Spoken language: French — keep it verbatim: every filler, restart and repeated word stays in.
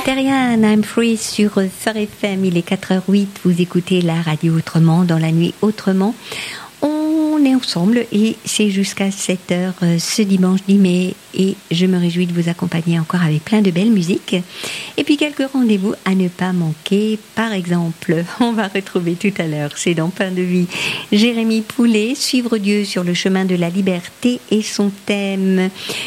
Terrian, I'm Free sur Phare F M, il est quatre heures huit, vous écoutez la radio autrement, dans la nuit autrement. On est ensemble et c'est jusqu'à sept heures ce dimanche dix mai et je me réjouis de vous accompagner encore avec plein de belles musiques. Et puis quelques rendez-vous à ne pas manquer. Par exemple, on va retrouver tout à l'heure, c'est dans Pain de Vie, Jérémy Poulet, Suivre Dieu sur le chemin de la liberté et son thème